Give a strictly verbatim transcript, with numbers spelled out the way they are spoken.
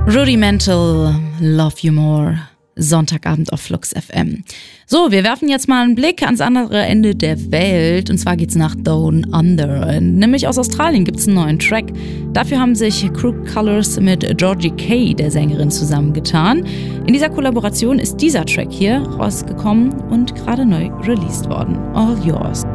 Rudimental, Love You More, Sonntagabend auf Flux F M. So, wir werfen jetzt mal einen Blick ans andere Ende der Welt, und zwar geht's nach Down Under. Nämlich aus Australien gibt's einen neuen Track. Dafür haben sich Crooked Colors mit Georgie Kay, der Sängerin, zusammengetan. In dieser Kollaboration ist dieser Track hier rausgekommen und gerade neu released worden. All Yours.